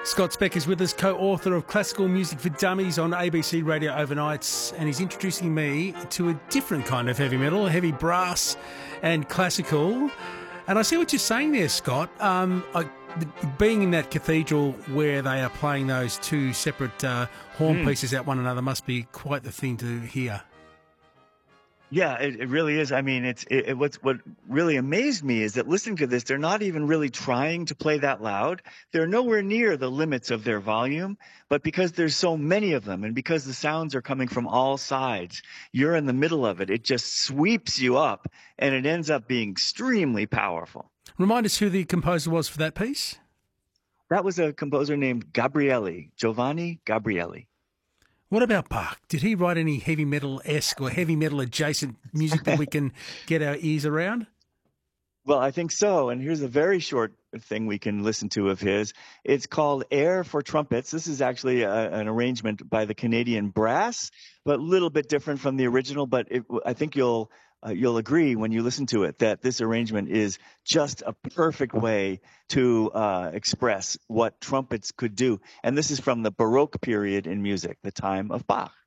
Scott Speck is with us, co-author of Classical Music for Dummies on ABC Radio Overnights, and he's introducing me to a different kind of heavy metal, heavy brass and classical. And I see what you're saying there, Scott. Being in that cathedral where they are playing those two separate horn pieces at one another must be quite the thing to hear. Yeah, it really is. I mean, what really amazed me is that listening to this, they're not even really trying to play that loud. They're nowhere near the limits of their volume, but because there's so many of them and because the sounds are coming from all sides, you're in the middle of it. It just sweeps you up and it ends up being extremely powerful. Remind us who the composer was for that piece. That was a composer named Gabrieli, Giovanni Gabrieli. What about Bach? Did he write any heavy metal-esque or heavy metal-adjacent music that we can get our ears around? Well, I think so. And here's a very short thing we can listen to of his. It's called Air for Trumpets. This is actually an arrangement by the Canadian Brass, but a little bit different from the original. But I think you'll agree when you listen to it that this arrangement is just a perfect way to express what trumpets could do. And this is from the Baroque period in music, the time of Bach.